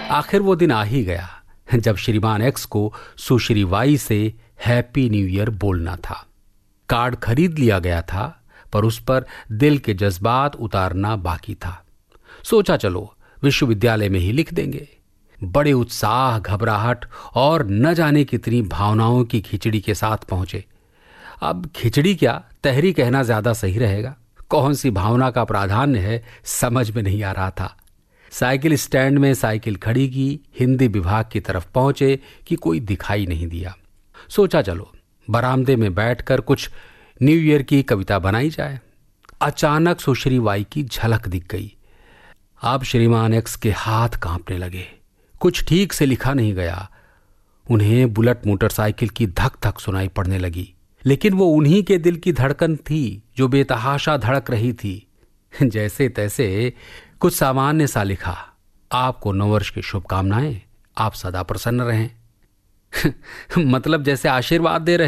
आखिर वो दिन आ ही गया जब श्रीमान एक्स को सुश्री वाई से हैप्पी न्यू ईयर बोलना था। कार्ड खरीद लिया गया था, पर उस पर दिल के जज्बात उतारना बाकी था। सोचा चलो विश्वविद्यालय में ही लिख देंगे। बड़े उत्साह, घबराहट और न जाने कितनी भावनाओं की खिचड़ी के साथ पहुंचे। अब खिचड़ी क्या, तहरी कहना ज्यादा सही रहेगा। कौन सी भावना का प्राधान्य है समझ में नहीं आ रहा था। साइकिल स्टैंड में साइकिल खड़ी की, हिंदी विभाग की तरफ पहुंचे कि कोई दिखाई नहीं दिया। सोचा चलो बरामदे में बैठकर कुछ न्यू ईयर की कविता बनाई जाए। अचानक सुश्री वाई की झलक दिख गई। अब श्रीमान एक्स के हाथ कांपने लगे। कुछ ठीक से लिखा नहीं गया। उन्हें बुलेट मोटरसाइकिल की धक धक सुनाई पड़ने लगी, लेकिन वो उन्हीं के दिल की धड़कन थी जो बेतहाशा धड़क रही थी। जैसे तैसे कुछ सामान्य सा लिखा, आपको नववर्ष की शुभकामनाएं, आप सदा प्रसन्न रहें। मतलब जैसे आशीर्वाद दे रहे